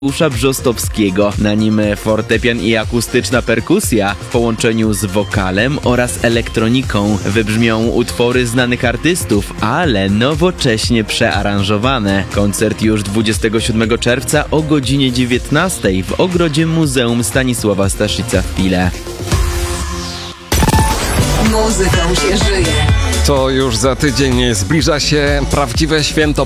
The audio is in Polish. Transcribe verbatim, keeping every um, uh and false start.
Usza Brzostowskiego. Na nim fortepian i akustyczna perkusja w połączeniu z wokalem oraz elektroniką. Wybrzmią utwory znanych artystów, ale nowocześnie przearanżowane. Koncert już dwudziestego siódmego czerwca o godzinie dziewiętnastej w ogrodzie Muzeum Stanisława Staszica w Pile. Muzyką się żyje. To już za tydzień zbliża się prawdziwe święto